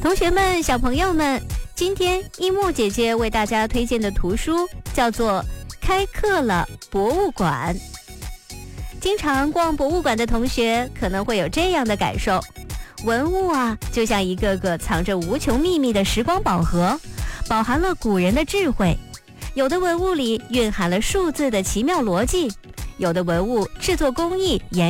同学们、小朋友们，今天一木姐姐为大家推荐的图书叫做《开课了博物馆》。经常逛博物馆的同学可能会有这样的感受，文物啊，就像一个个藏着无穷秘密的时光宝盒，饱含了古人的智慧。有的文物里蕴含了数字的奇妙逻辑，有的文物制作工艺